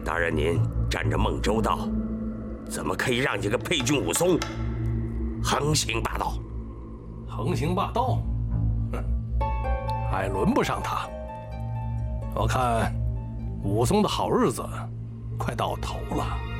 大人您占着孟州道，怎么可以让这个沛郡武松横行霸道？ 横行霸道？哼，还轮不上他。我看武松的好日子快到头了。